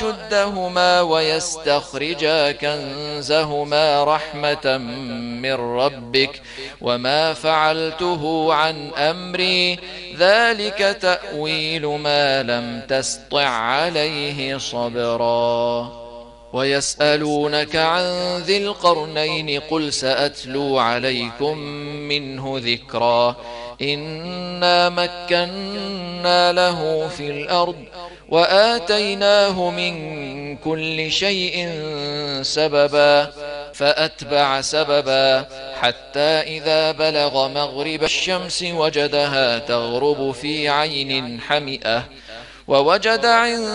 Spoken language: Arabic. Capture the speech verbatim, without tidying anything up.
أشدهما ويستخرجا كنزهما رحمة من ربك وما فعلته عن أمري ذلك تأويل ما لم تسطع عليه صبرا ويسألونك عن ذي القرنين قل سأتلو عليكم منه ذكرا إنا مكنا له في الأرض وآتيناه من كل شيء سببا فأتبع سببا حتى إذا بلغ مغرب الشمس وجدها تغرب في عين حمئة ووجد عند